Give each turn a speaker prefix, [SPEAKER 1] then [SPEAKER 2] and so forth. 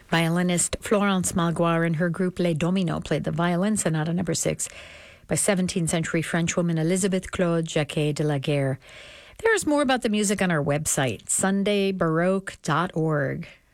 [SPEAKER 1] Violinist Florence Malgoire and her group Les Dominos played the Violin Sonata No. 6 by 17th century Frenchwoman Elisabeth Claude Jacquet de la Guerre. There's more about the music on our website, sundaybaroque.org.